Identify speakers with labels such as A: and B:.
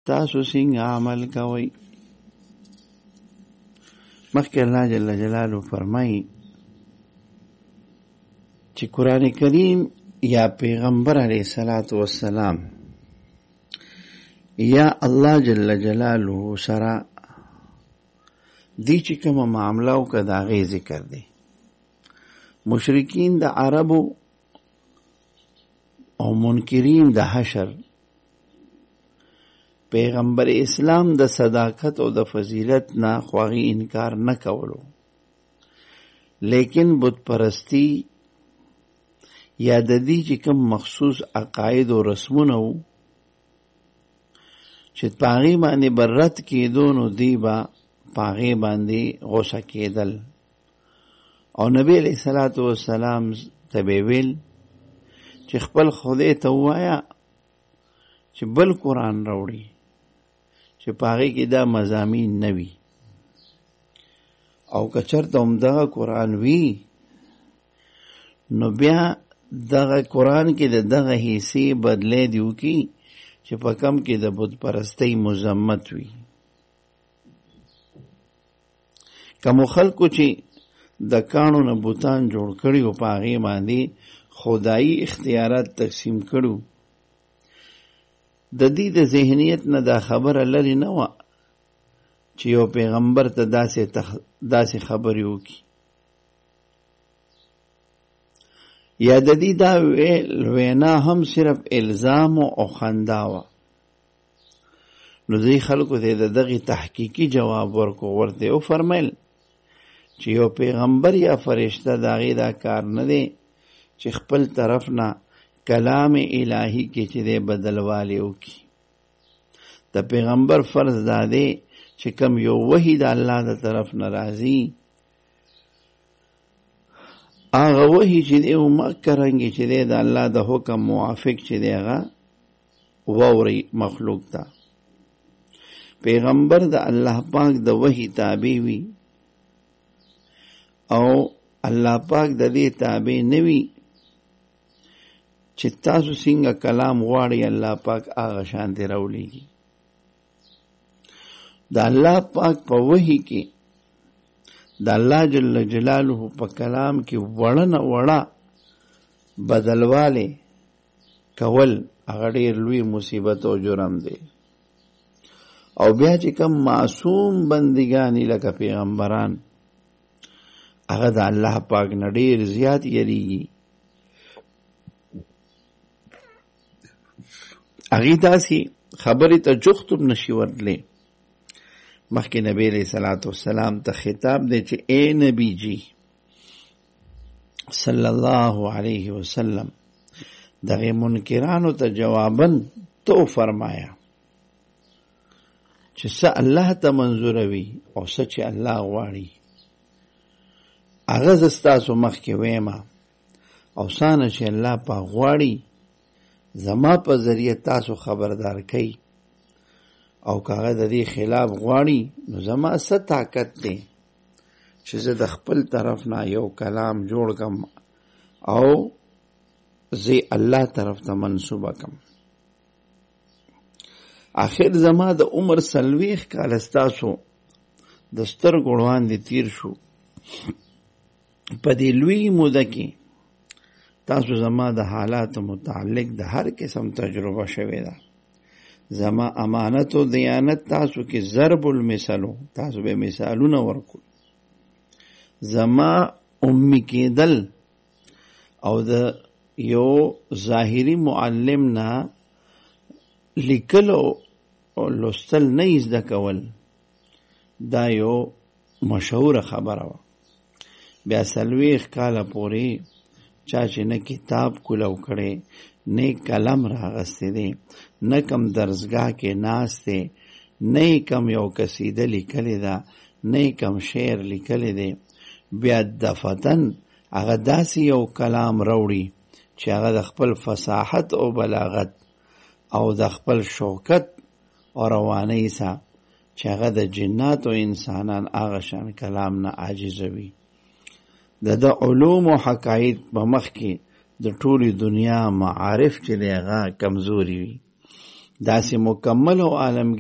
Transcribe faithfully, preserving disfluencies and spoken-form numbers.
A: تاسو څنګه عمل کوئ. مخکې الله جل جلاله فرمایي چې قرآن کریم یا پیغمبر علیه الصلاة والسلام یا الله جل جلاله سره دی چې کومه معامله وکړه د هغې ذکر دی. مشرکین د عربو او منکرین د حشر پیغمبر اسلام د صداقت او د فضیلت نه خواغی انکار نه کولو، لیکن بت پرستی یا د دې چې کوم مخصوص عقاید او رسمونه وو چې پاغي باندې برت کېدو نو دی با پاغي باندې غوسه کېدل. او نبی علیہ الصلوۃ والسلام ته ویل چې خپل خدای ته وایا چې بل قرآن راوړي چې پاغي کې دا مضامین نه وي، او که چېرته همدغه قرآن وي نو بیا دغه قرآن کې د دغه حصې بدلې دی وکړي چې په کم کې د بت پرستۍ مذمت وي. کومو خلکو چې د کاڼو نه بوتان جوړ کړي او په هغې باندې خدایي اختیارات تقسیم کړو، د دې د ذهنیت نه دا خبره لري نه وه چې یو پیغمبر ته داسې تخ... داسې خبرې وکړي، یا د دې دا وینا هم صرف الزام او خندا وه. نو دې خلکو ته د دغې تحقیقي جواب ورکو، ورته او فرمیل چې یو پیغمبر یا فرشته د هغې دا کار نه دی چې خپل طرف نه کلام الهی کې چې دی بدلوالی وکړي. د پیغمبر فرض دا دی چې کم یو وحی د الله د طرف نه راځي هغه وحی چې دی مکه رنګې چې دی د الله د حکم موافق چې دی هغه واوري مخلوق ته. پیغمبر د الله پاک د وحی تابع وي او الله پاک د دې تابع نه وي چې تاسو څنګه کلام غواړئ الله پاک هغه شانتې راولیږي. د الله پاک په وحی کې د الله جل جلاله په کلام کې وړه نه وړه بدلواله کول هغه ډېر لوی مصیبت او جرم دی. او بیا چې کوم معصوم بندګانی لکه پیغمبران هغه د الله پاک نه ډېر زیات یریږي، هغې داسې خبرې ته جختم نشي ورتلی. مخکې نبی علیہ الصلوۃ والسلام ته خطاب دی چې اے نبی جی صلی الله علیه وسلم دغه منکرانو ته جواباً تو فرمایا چې څه الله ته منظور وي او څه چې الله غواړي هغه زه ستاسو مخکې ویمه، او څانه چې الله پاک غواړي زما په ذریعه تاسو خبردار کوي، او که هغه د دې خلاف غواړي نو زما څه طاقت دی چې زه د خپل طرف نه یو کلام جوړ کم او زه الله طرف ته منسوبه کم. آخر زما د عمر څلوېښت کاله ستاسو د سترګو وړاندې تیر شو، په دې لوی موده کې تاسو زما د حالاتو متعلق د هر قسم تجربه شوې ده. زما امانت او دیانت تاسو کې ضرب المثلو، تاسو به مثالونه ورکو. زما امی کېدل او د یو ظاهری معلم نه لیکل او لوستل نه زده کول دا یو مشهوره خبره وه. بیا څلوېښت کاله پورې چا چې نه کتاب کولو کړی نه قلم راغستی دی نه کم درسګاه کې ناست دی نه کم یو قصیده لیکلی ده نه کم شعر لیکلی دی، بیا دفتن هغه داسې یو کلام راوړي چې هغه د خپل فصاحت او بلاغت او د خپل شوکت او روانۍ سره چې هغه د جنات او انسانان هغه شان کلام نه عاجز وي. د د علوم او حقایق په مخ کې د ټولې دنیا معارف چې دی هغه کمزوري وي. داسې مکمل او عالم